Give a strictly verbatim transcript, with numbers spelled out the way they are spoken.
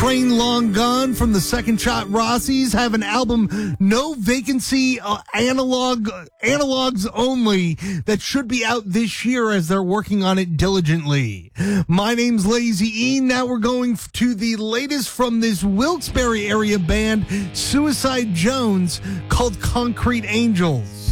Train Long Gone from the Second Shot Rossies have an album, No Vacancy, uh, analog analogs only, that should be out this year as they're working on it diligently. My name's Lazy E. Now we're going to the latest from this Wilkes-Barre area band, Suicide Jones, called Concrete Angels.